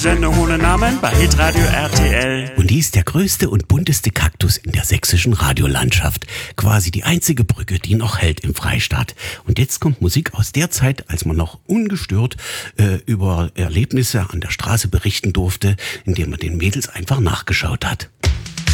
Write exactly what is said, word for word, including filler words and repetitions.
Sendung ohne Namen bei Hitradio R T L. Und die ist der größte und bunteste Kaktus in der sächsischen Radiolandschaft. Quasi die einzige Brücke, die noch hält im Freistaat. Und jetzt kommt Musik aus der Zeit, als man noch ungestört äh, über Erlebnisse an der Straße berichten durfte, indem man den Mädels einfach nachgeschaut hat.